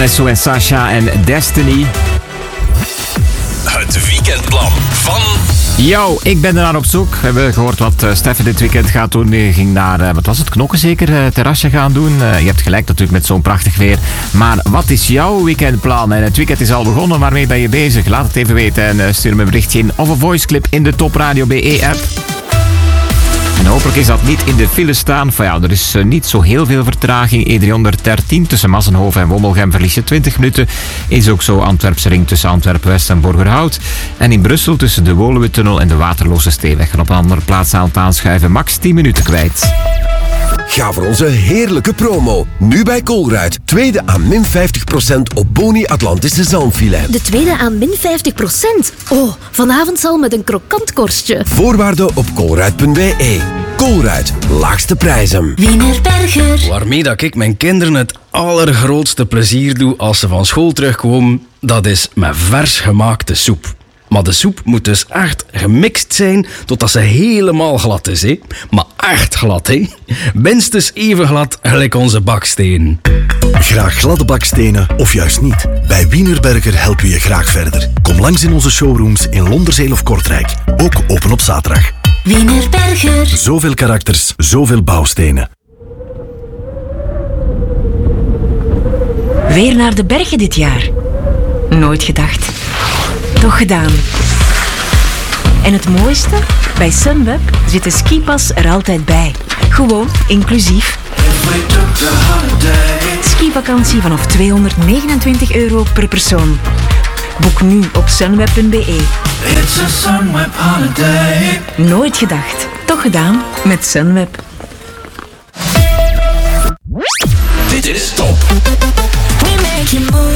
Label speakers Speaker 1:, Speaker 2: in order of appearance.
Speaker 1: Alesso en Sasha en Destiny.
Speaker 2: Het weekendplan van...
Speaker 1: Yo, ik ben ernaar op zoek. We hebben gehoord wat Steffen dit weekend gaat doen. Hij ging naar, wat was het, Knokken zeker? Terrasje gaan doen. Je hebt gelijk natuurlijk met zo'n prachtig weer. Maar wat is jouw weekendplan? En het weekend is al begonnen. Waarmee ben je bezig? Laat het even weten en stuur me een berichtje in of een voiceclip in de Top Radio BE-app. En hopelijk is dat niet in de file staan. Van ja, er is niet zo heel veel vertraging. E313 tussen Massenhoven en Wommelgem verlies je 20 minuten. Is ook zo Antwerpse ring tussen Antwerpen-West en Borgerhout. En in Brussel tussen de Woluwetunnel en de Waterloze Steeweg. En op een andere plaats aan het aanschuiven max 10 minuten kwijt.
Speaker 3: Ga voor onze heerlijke promo. Nu bij Colruyt. Tweede aan min 50% op Boni Atlantische zalmfilet.
Speaker 4: De tweede aan min 50%. Oh, vanavond zal met een krokant korstje.
Speaker 3: Voorwaarden op colruyt.be. Colruyt, laagste prijzen.
Speaker 4: Wienerberger.
Speaker 5: Waarmee dat ik mijn kinderen het allergrootste plezier doe als ze van school terugkomen, dat is met vers gemaakte soep. Maar de soep moet dus echt gemixt zijn totdat ze helemaal glad is, hè? Maar echt glad, hè? Minstens even glad gelijk onze baksteen.
Speaker 6: Graag gladde bakstenen of juist niet? Bij Wienerberger helpen we je graag verder. Kom langs in onze showrooms in Londerzeel of Kortrijk. Ook open op zaterdag.
Speaker 4: Wienerberger.
Speaker 6: Zoveel karakters, zoveel bouwstenen.
Speaker 7: Weer naar de bergen dit jaar. Nooit gedacht. Toch gedaan. En het mooiste? Bij Sunweb zit de skipas er altijd bij. Gewoon inclusief. Skivakantie vanaf €229 per persoon. Boek nu op sunweb.be. Nooit gedacht. Toch gedaan met Sunweb.
Speaker 2: Dit is Top.
Speaker 4: We make you move.